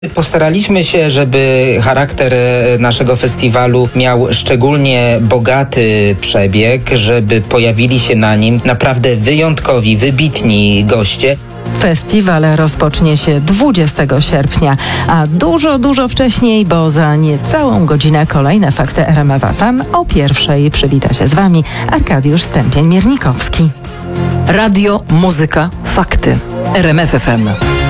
Postaraliśmy się, żeby charakter naszego festiwalu miał szczególnie bogaty przebieg, żeby pojawili się na nim naprawdę wyjątkowi, wybitni goście. Festiwal rozpocznie się 20 sierpnia, a dużo wcześniej, bo za niecałą godzinę kolejne Fakty RMF FM. O 1:00 przywita się z Wami Arkadiusz Stępień-Miernikowski. Radio, muzyka, fakty. RMF FM.